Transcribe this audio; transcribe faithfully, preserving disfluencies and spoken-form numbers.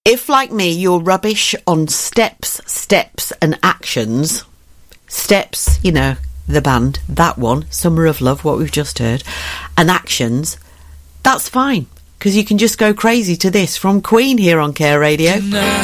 If, like me, you're rubbish on steps, steps and actions, steps, you know, the band, that one, Summer of Love, what we've just heard, and actions, that's fine, because you can just go crazy to this from Queen here on Care Radio.